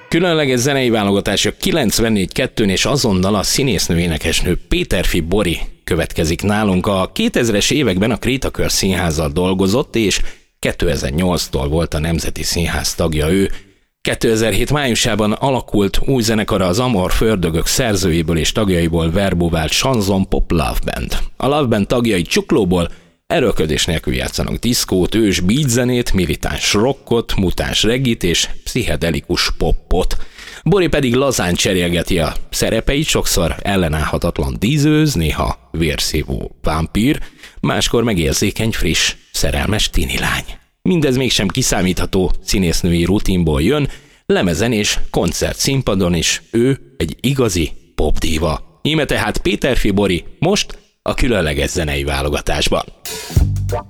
Különleges zenei válogatások 94.2-n és azonnal a színésznő énekesnő Péterfi Bori következik nálunk. A 2000-es években a Krétakör Színházzal dolgozott, és 2008-tól volt a Nemzeti Színház tagja ő. 2007 májusában alakult új zenekara, az Amor Fördögök szerzőjéből és tagjaiból verbuvált Chanson Pop Love Band. A Love Band tagjai csuklóból erőlködés nélkül játszanak diszkót, ős beat zenét, militáns rockot, mutáns reggit és pszichedelikus popot. Bori pedig lazán cserélgeti a szerepeit, sokszor ellenállhatatlan dízőz, néha vérszívó vámpír, máskor megérzékeny, friss, szerelmes tinilány. Mindez mégsem kiszámítható színésznői rutinból jön, lemezen és koncert színpadon is ő egy igazi popdíva. Íme tehát Péterfi Bori most a különleges zenei válogatásban.